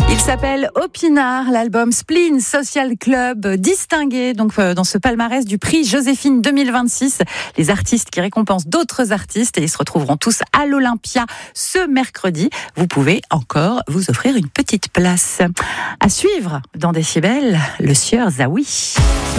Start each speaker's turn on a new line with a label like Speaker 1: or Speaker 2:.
Speaker 1: Il s'appelle Opinard, l'album Spleen Social Club, distingué donc dans ce palmarès du prix Joséphine 2026. Les artistes qui récompensent d'autres artistes et ils se retrouveront tous à l'Olympia ce mercredi. Vous pouvez encore vous offrir une petite place. À suivre dans Décibel, le sieur Zawi.